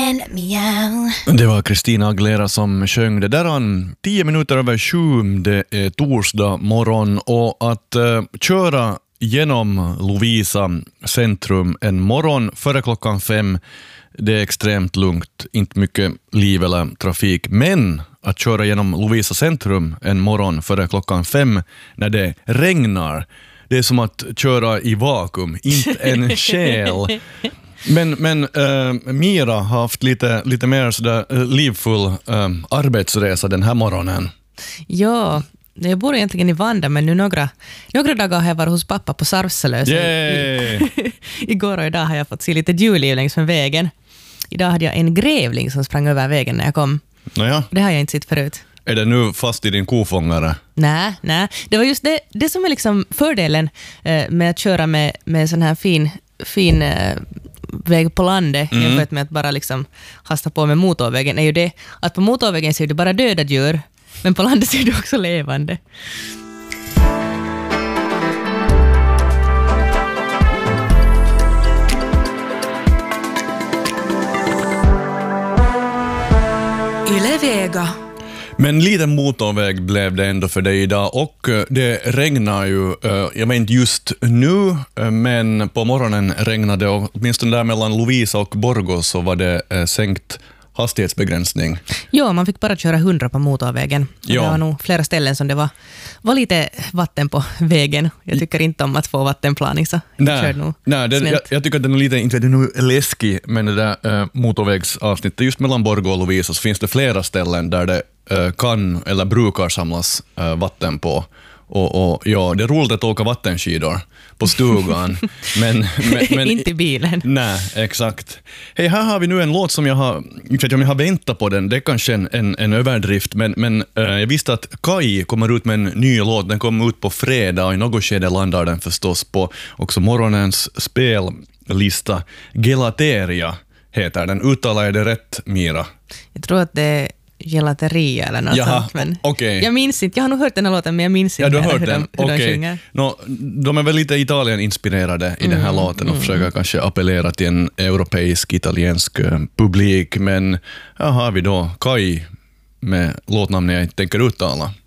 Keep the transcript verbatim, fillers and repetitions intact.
and meow. Det var Christina Aguilera som sjöng det där. Han, tio minuter över sju, det är torsdag morgon, och att uh, köra genom Lovisa centrum en morgon före klockan fem, det är extremt lugnt, inte mycket liv eller trafik. Men att köra genom Lovisa centrum en morgon före klockan fem när det regnar, det är som att köra i vakuum, inte en själ. Men, men äh, Mira har haft lite, lite mer sådär äh, livfull äh, arbetsresa den här morgonen. Ja, jag bor egentligen i Vanda, men nu några, några dagar har jag varit hos pappa på Sarvselös. Igår och idag har jag fått se lite djurliv längs med vägen. Idag hade jag en grävling som sprang över vägen när jag kom. Naja. Det har jag inte sett förut. Är det nu fast i din kofångare? Nej, nej. Det var just det, det som är liksom fördelen eh, med att köra med, med sån här fin, fin eh, väg på landet, mm. jämfört med att bara liksom hasta på med motorvägen, är ju det att på motorvägen ser du bara döda djur, men på landet ser du också levande. Yle Vega. Men lite motorväg blev det ändå för dig idag, och det regnar ju, jag vet inte just nu, men på morgonen regnade, och åtminstone där mellan Lovisa och Borgå så var det sänkt hastighetsbegränsning. Ja, man fick bara köra hundra på motorvägen. Ja. Det var nog flera ställen som det var, var lite vatten på vägen. Jag tycker inte om att få vattenplaning, så jag körde nog nej det, jag, jag tycker att den är lite, inte vet jag, nu läskig, men det där äh, motorvägsavsnittet just mellan Borgå och Lovisa, så finns det flera ställen där det äh, kan eller brukar samlas äh, vatten på. Och, och ja, det är roligt att åka vattenskidor på stugan. men, men, men inte i bilen. Nej, exakt. Hej, här har vi nu en låt som jag har, inte vet jag om jag har väntat på den, det är kanske en, en, en överdrift, men, men äh, jag visste att Kai kommer ut med en ny låt, den kommer ut på fredag, och i något skede landar den förstås på också morgonens spellista. Gelateria heter den, uttalar jag det rätt, Mira? Jag tror att det är gelateria eller något Jaha, sånt, men okay. Jag minns inte, jag har nog hört den här låten, men jag minns inte ja, hur, den. de, hur okay. de sjunger. No, de är väl lite Italien-inspirerade i mm, den här låten och mm. försöker kanske appellera till en europeisk, italiensk publik, men här har vi då Kai med låtnamn jag inte tänker uttala.